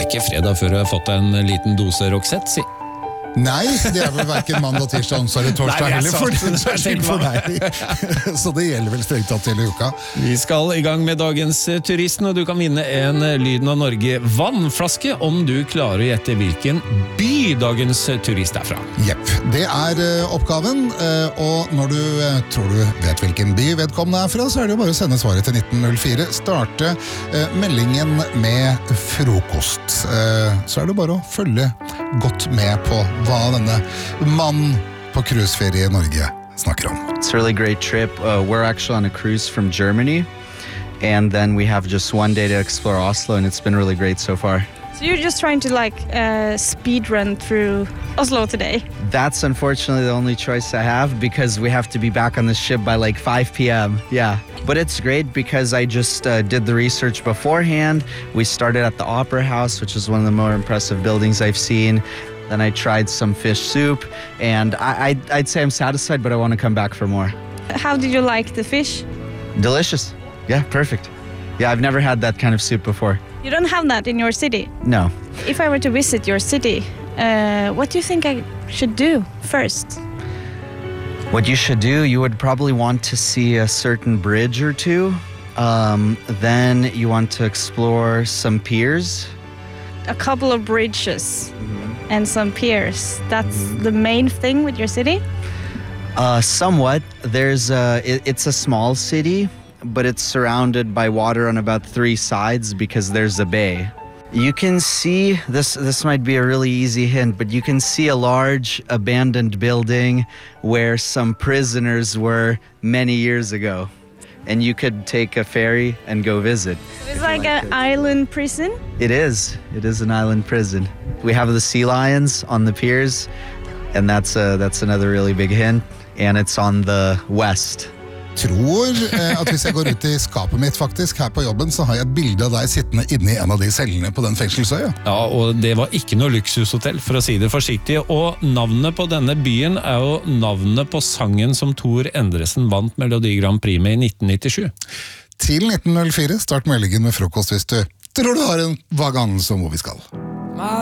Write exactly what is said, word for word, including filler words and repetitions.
ikke fredag før du har fått en liten dose Roxette, si. Nei, det er vel hverken mandag, tirsdag, onsdag eller torsdag Nei, heller for, sant, det er for deg. Så det gjelder vel strengt tatt hele uka. Vi skal i gang med dagens Turisten, og du kan vinne en Lyden av Norge vannflaske om du klarer å gjette hvilken by dagens turist er fra. Jepp, det er uh, oppgaven, uh, og når du uh, tror du vet hvilken by vedkommende er fra, så er det jo bare å sende svaret til nitten null fire. Starte uh, meldingen med frokost. Uh, så er det bare å følge godt med på hva denne mann på cruiseferie i Norge snakker om. It's a really great trip. Uh, we're actually on a cruise from Germany, and then we have just one day to explore Oslo, and it's been really great so far. So you're just trying to like uh, speed run through Oslo today? That's unfortunately the only choice I have because we have to be back on the ship by like five p.m. Yeah, but it's great because I just uh, did the research beforehand. We started at the Opera House, which is one of the more impressive buildings I've seen. Then I tried some fish soup, and I, I'd, I'd say I'm satisfied, but I want to come back for more. How did you like the fish? Delicious. Yeah, perfect. Yeah, I've never had that kind of soup before. You don't have that in your city? No. If I were to visit your city, uh, what do you think I should do first? What you should do, you would probably want to see a certain bridge or two. Um, then you want to explore some piers. A couple of bridges mm-hmm. and some piers. That's mm-hmm. the main thing with your city? Uh, somewhat. There's a, it, it's a small city, but it's surrounded by water on about three sides because there's a bay. You can see, this this might be a really easy hint, but you can see a large abandoned building where some prisoners were many years ago. And you could take a ferry and go visit. It's like, like an it. island prison? It is. It is an island prison. We have the sea lions on the piers, and that's a, that's another really big hint. And it's on the west. Tror eh, at hvis jeg går ut i skapet mitt faktisk her på jobben, så har jeg et bilde av deg sittende inne i en av de cellene på den fengselsøya. Ja, og det var ikke noe luksushotell, for å si det forsiktig, og navnet på denne byen er jo navnet på sangen som Tor Endresen vant Melodi Grand Prix med i nitten nittisju. Til nitten null fire, start meldingen med frokost hvis du tror du har en vag anelse om hvor vi skal.